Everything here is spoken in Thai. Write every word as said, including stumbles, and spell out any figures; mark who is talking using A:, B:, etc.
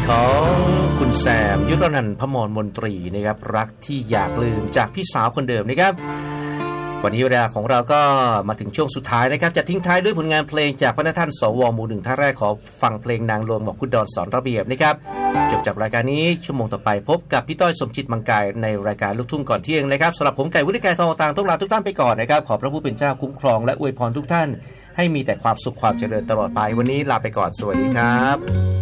A: ของคุณแซมยุทธนันท์ พมรมนตรีนะครับรักที่อยากลืมจากพี่สาวคนเดิมนะครับวันนี้เวลาของเราก็มาถึงช่วงสุดท้ายนะครับจะทิ้งท้ายด้วยผลงานเพลงจากพระท่านสวหมู่หนึ่งท่านแรกขอฟังเพลงนางลวงบอกคุณดอนสอนระเบียบนะครับจบจากรายการนี้ชั่วโมงต่อไปพบกับพี่ต้อยสมจิตมังกายในรายการลูกทุ่งก่อนเที่ยงนะครับสำหรับผมไก่วุฒิไกรทองต่างต้องลาทุกท่านไปก่อนนะครับขอพระผู้เป็นเจ้าคุ้มครองและอวยพรทุกท่านให้มีแต่ความสุขความเจริญตลอดไปวันนี้ลาไปก่อนสวัสดีครับ